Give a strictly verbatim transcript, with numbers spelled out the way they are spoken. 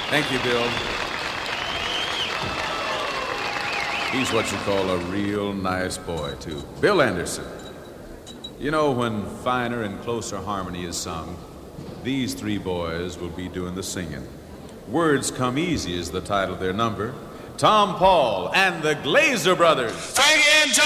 Thank you, Bill. He's what you call a real nice boy, too. Bill Anderson. You know, when Finer and Closer Harmony is sung, these three boys will be doing the singing. Words Come Easy is the title of their number. Tom Paul and the Glazer Brothers. Frankie and Tom.